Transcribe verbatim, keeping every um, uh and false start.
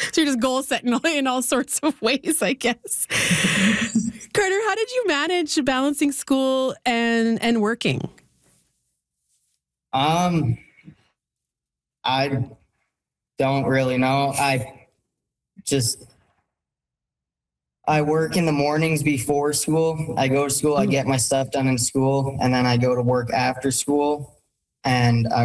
So you're just goal setting in all sorts of ways, I guess. Carter, how did you manage balancing school and, and working? Um, I don't really know. I just, I work in the mornings before school. I go to school, I get my stuff done in school, and then I go to work after school. And I